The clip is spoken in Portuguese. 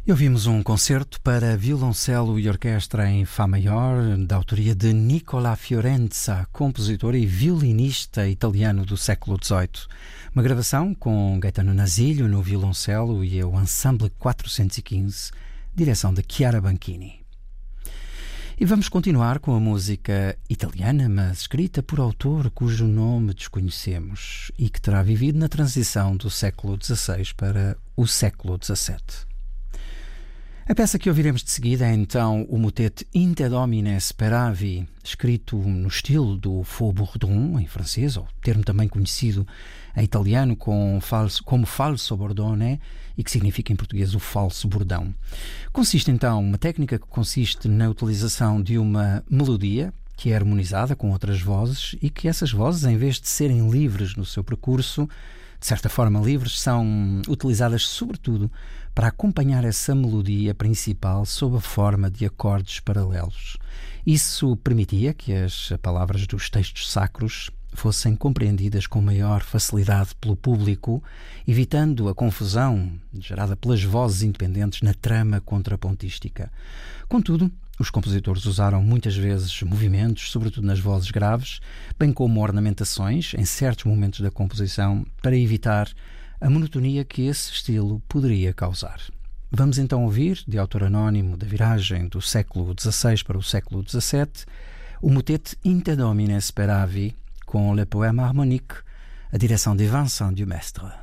E ouvimos um concerto para violoncelo e orquestra em Fá maior, da autoria de Nicola Fiorenza, compositor e violinista italiano do século XVIII. Uma gravação com Gaetano Nasilio no violoncelo e o Ensemble 415, direção de Chiara Banchini. E vamos continuar com a música italiana, mas escrita por autor cujo nome desconhecemos e que terá vivido na transição do século XVI para o século XVII. A peça que ouviremos de seguida é então o motet In te Domine Speravi, escrito no estilo do Faux Bourdon, em francês, ou termo também conhecido em italiano como falso bordone, e que significa em português o falso bordão. Consiste então uma técnica que consiste na utilização de uma melodia que é harmonizada com outras vozes e que essas vozes, em vez de serem livres no seu percurso, de certa forma livres, são utilizadas sobretudo para acompanhar essa melodia principal sob a forma de acordes paralelos. Isso permitia que as palavras dos textos sacros fossem compreendidas com maior facilidade pelo público, evitando a confusão gerada pelas vozes independentes na trama contrapontística. Contudo, os compositores usaram muitas vezes movimentos, sobretudo nas vozes graves, bem como ornamentações em certos momentos da composição, para evitar a monotonia que esse estilo poderia causar. Vamos então ouvir, de autor anónimo da viragem do século XVI para o século XVII, o motet In te Domine Speravi, com Le Poème Harmonique, a direção de Vincent Dumestre.